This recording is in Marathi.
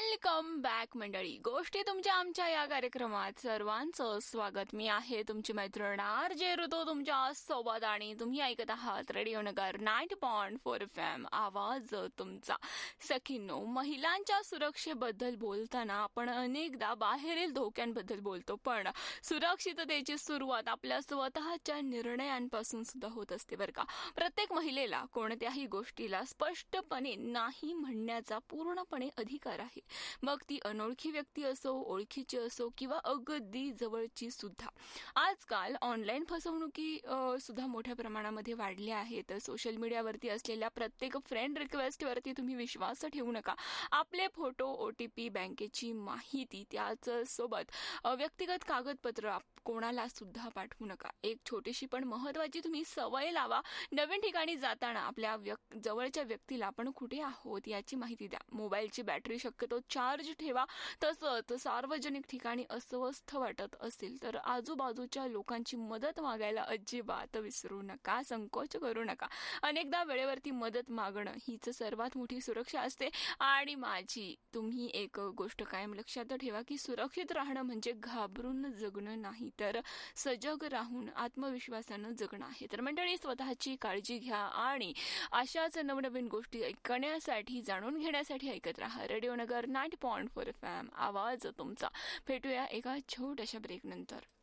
वेलकम बॅक मंडळी. गोष्टी तुमच्या आमच्या या कार्यक्रमात सर्वांचं स्वागत. मी आहे तुमची मैत्रीण RJ ऋतू तुमच्या सोबत आणि तुम्ही ऐकत आहात रेडिओ नगर 90.4 FM आवाज तुमचा. सखींनो, महिलांच्या सुरक्षेबद्दल बोलताना आपण अनेकदा बाहेरील धोक्यांबद्दल बोलतो, पण सुरक्षिततेची सुरुवात आपल्या स्वतःच्या निर्णयांपासून सुद्धा होत असते बरं का. प्रत्येक महिलेला कोणत्याही गोष्टीला स्पष्टपणे नाही म्हणण्याचा पूर्णपणे अधिकार आहे. मग ती अनोळखी व्यक्ती असो, ओळखीची असो किंवा अगदी जवळची सुद्धा. आजकाल ऑनलाईन फसवणुकी सुद्धा मोठ्या प्रमाणामध्ये वाढल्या आहेत. सोशल मीडियावरती असलेल्या प्रत्येक फ्रेंड रिक्वेस्टवरती तुम्ही विश्वास ठेवू नका. आपले फोटो, OTP, बँकेची माहिती, त्याच सोबत व्यक्तिगत कागदपत्र कोणाला सुद्धा पाठवू नका. एक छोटीशी पण महत्वाची तुम्ही सवय लावा. नवीन ठिकाणी जाताना आपल्या जवळच्या व्यक्तीला आपण कुठे आहोत याची माहिती द्या. मोबाईलची बॅटरी शक्यतो चार्ज ठेवा. तसंच सार्वजनिक ठिकाणी अस्वस्थ वाटत असेल तर आजूबाजूच्या लोकांची मदत मागायला अजिबात विसरू नका, संकोच करू नका. अनेकदा वेळेवरती मदत मागणं हीच सर्वात मोठी सुरक्षा असते. आणि माझी तुम्ही एक गोष्ट कायम लक्षात ठेवा की सुरक्षित राहणं म्हणजे घाबरून जगणं नाही, तर सजग राहून आत्मविश्वासानं जगणं आहे. तर मंडळी, स्वतःची काळजी घ्या आणि अशाच नवनवीन गोष्टी ऐकण्यासाठी, जाणून घेण्यासाठी ऐकत राहा रेडिओ नगर 90.4 FM आवाज तुमचा. भेटूया एका छोट्याशा ब्रेक नंतर.